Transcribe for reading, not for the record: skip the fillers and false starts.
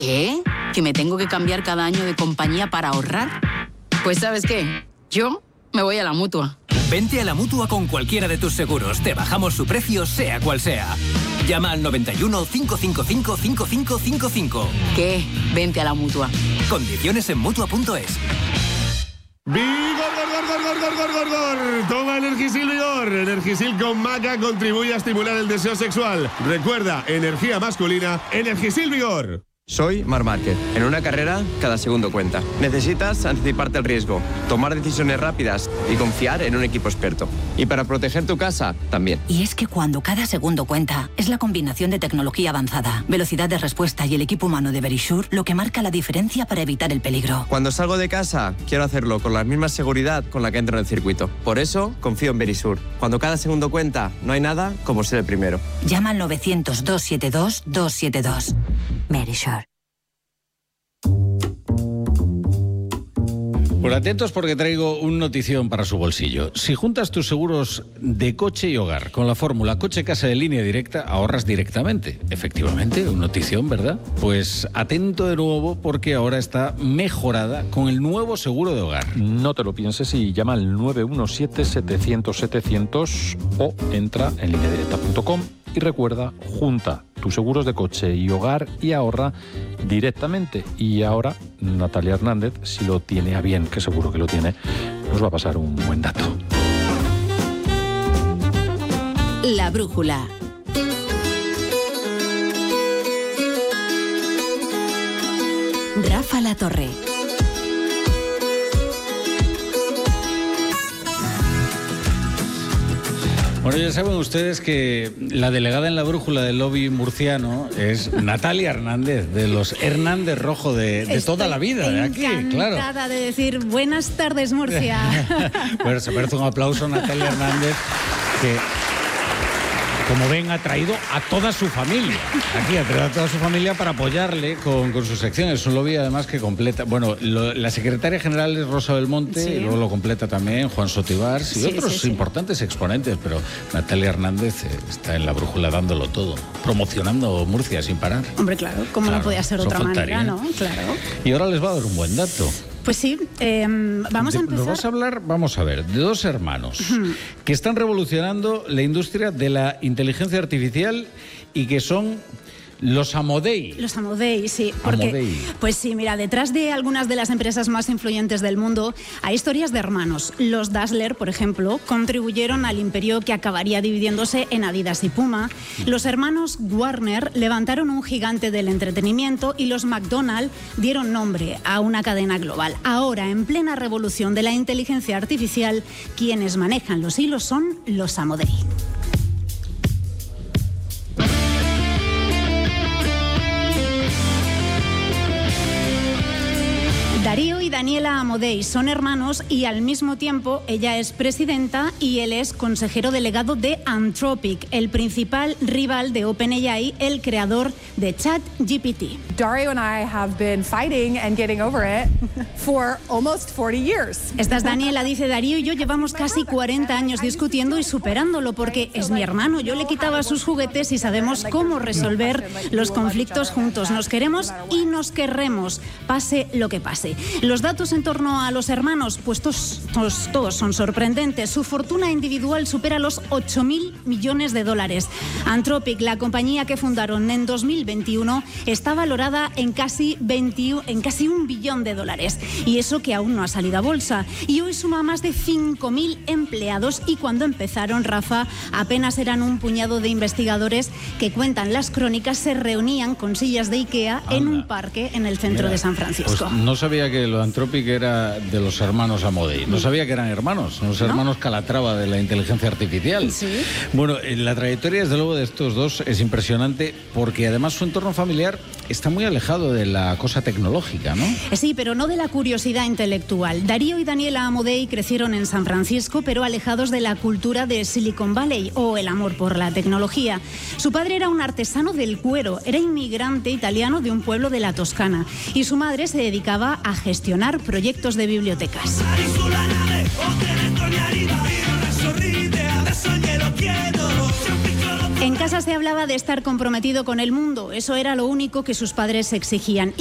¿Qué? ¿Que me tengo que cambiar cada año de compañía para ahorrar? Pues ¿sabes qué? Yo me voy a la Mutua. Vente a la Mutua con cualquiera de tus seguros. Te bajamos su precio, sea cual sea. Llama al 91 555 5555. ¿Qué? Vente a la Mutua. Condiciones en Mutua.es. ¡Vigor, gor! Toma Energisil Vigor. Energisil con maca contribuye a estimular el deseo sexual. Recuerda, energía masculina, Energisil Vigor. Soy Marc Márquez. En una carrera, cada segundo cuenta. Necesitas anticiparte al riesgo, tomar decisiones rápidas y confiar en un equipo experto. Y para proteger tu casa, también. Y es que cuando cada segundo cuenta, es la combinación de tecnología avanzada, velocidad de respuesta y el equipo humano de Verisure lo que marca la diferencia para evitar el peligro. Cuando salgo de casa, quiero hacerlo con la misma seguridad con la que entro en el circuito. Por eso, confío en Verisure. Cuando cada segundo cuenta, no hay nada como ser el primero. Llama al 900-272-272. Verisure. Bueno, atentos porque traigo un notición para su bolsillo. Si juntas tus seguros de coche y hogar con la fórmula coche-casa de Línea Directa, ahorras directamente. Efectivamente, una notición, ¿verdad? Pues atento de nuevo porque ahora está mejorada con el nuevo seguro de hogar. No te lo pienses y llama al 917-700-700 o entra en lineadirecta.com y recuerda, junta tus seguros de coche y hogar y ahorra directamente. Y ahora Natalia Hernández, si lo tiene a bien, que seguro que lo tiene, nos va a pasar un buen dato. La brújula. Rafa La Torre. Bueno, ya saben ustedes que la delegada en la brújula del lobby murciano es Natalia Hernández, de los Hernández Rojo de toda la vida, de aquí, claro. Encantada de decir buenas tardes, Murcia. Bueno, se merece un aplauso a Natalia Hernández, que, como ven, ha traído a toda su familia. Aquí ha traído a toda su familia para apoyarle con sus secciones. Es un lobby, además, que completa... Bueno, la secretaria general es Rosa Belmonte, sí. Y luego lo completa también Juan Sotibars y otros importantes exponentes, pero Natalia Hernández está en la brújula dándolo todo, promocionando Murcia sin parar. Hombre, claro, como no podía ser de otra manera, ¿no? Claro. Y ahora les va a dar un buen dato. Pues sí, vamos a empezar. Nos vas a hablar, vamos a ver, de dos hermanos que están revolucionando la industria de la inteligencia artificial y que son los Amodei. Los Amodei, sí. Porque, Amodei. Pues sí, mira, detrás de algunas de las empresas más influyentes del mundo hay historias de hermanos. Los Dassler, por ejemplo, contribuyeron al imperio que acabaría dividiéndose en Adidas y Puma. Los hermanos Warner levantaron un gigante del entretenimiento y los McDonald's dieron nombre a una cadena global. Ahora, en plena revolución de la inteligencia artificial, quienes manejan los hilos son los Amodei. Darío y Daniela Amodei son hermanos y al mismo tiempo ella es presidenta y él es consejero delegado de Anthropic, el principal rival de OpenAI, el creador de ChatGPT. Dario and I have been fighting and getting over it for almost 40 years. Esta es Daniela, dice Darío y yo llevamos casi 40 años discutiendo y superándolo porque es mi hermano, yo le quitaba sus juguetes y sabemos cómo resolver los conflictos juntos. Nos queremos y nos querremos, pase lo que pase. Los datos en torno a los hermanos, pues todos son sorprendentes. Su fortuna individual supera los 8.000 millones de dólares. Anthropic, la compañía que fundaron en 2021, está valorada en casi $1 billón. Y eso que aún no ha salido a bolsa. Y hoy suma más de 5.000 empleados y cuando empezaron, Rafa, apenas eran un puñado de investigadores que, cuentan las crónicas, se reunían con sillas de Ikea en un parque en el centro de San Francisco. Pues no sabía que lo Anthropic era de los hermanos Amodei. No sabía que eran hermanos, los hermanos Calatrava de la inteligencia artificial. Sí. Bueno, la trayectoria, desde luego, de estos dos es impresionante porque además su entorno familiar está muy alejado de la cosa tecnológica, ¿no? Sí, pero no de la curiosidad intelectual. Darío y Daniela Amodei crecieron en San Francisco, pero alejados de la cultura de Silicon Valley o el amor por la tecnología. Su padre era un artesano del cuero, era inmigrante italiano de un pueblo de la Toscana y su madre se dedicaba a gestionar proyectos de bibliotecas. En casa se hablaba de estar comprometido con el mundo, eso era lo único que sus padres exigían.